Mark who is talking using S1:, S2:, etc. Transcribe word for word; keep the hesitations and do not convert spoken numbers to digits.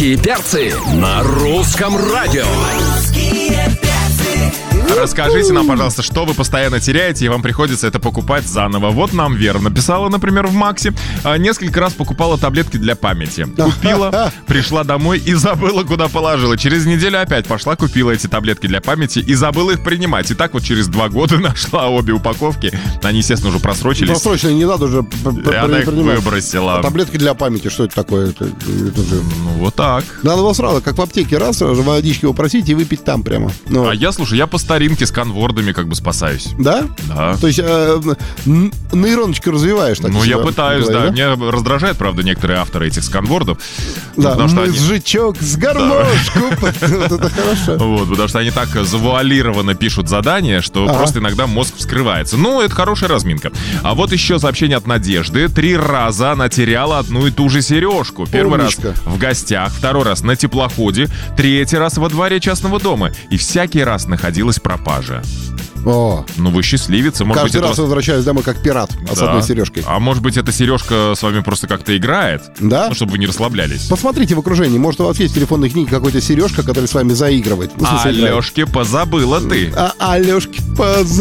S1: И перцы на русском радио.
S2: Расскажите нам, пожалуйста, что вы постоянно теряете, и вам приходится это покупать заново. Вот нам Вера написала, например, в Максе. Несколько раз покупала таблетки для памяти. Купила, пришла домой и забыла, куда положила. Через неделю опять пошла, купила эти таблетки для памяти и забыла их принимать. И так вот через два года нашла обе упаковки. Они, естественно, уже просрочились.
S3: Просрочили, не надо уже
S2: И она их выбросила.
S3: А таблетки для памяти, что это такое? Это, это же...
S2: Ну, вот так.
S3: Надо было сразу, как в аптеке, раз, сразу водички попросить и выпить там прямо. Ну.
S2: А я, слушай, я по старинке с конвордами как бы спасаюсь.
S3: Да?
S2: Да.
S3: То есть э, нейроночку развиваешь, так
S2: Ну, я
S3: себя,
S2: пытаюсь,
S3: говоря,
S2: да. Меня раздражает, правда, некоторые авторы этих сканвордов.
S3: Да,
S2: они...
S3: мозжечок с гармошку. Вот это хорошо.
S2: Вот, потому что они так завуалированно пишут задания, что
S3: Ага.
S2: просто иногда мозг вскрывается. Ну, это хорошая разминка. А вот еще сообщение от Надежды. Три раза она теряла одну и ту же сережку. Первый
S3: Умничка.
S2: раз в гостях, второй раз на теплоходе, третий раз во дворе частного дома. И всякий раз находилась пропажа.
S3: О,
S2: Ну, вы счастливица. Может
S3: каждый
S2: быть,
S3: раз
S2: это...
S3: возвращаюсь домой как пират, а с
S2: Да.
S3: одной сережкой.
S2: А может быть, эта сережка с вами просто как-то играет?
S3: Да?
S2: Ну, чтобы вы не расслаблялись.
S3: Посмотрите в окружении, может, у вас есть в телефонной книге какой-то сережка, которая с вами заигрывает. Ну, в смысле, играет.
S2: Алёшке позабыла ты.
S3: А Алёшки поза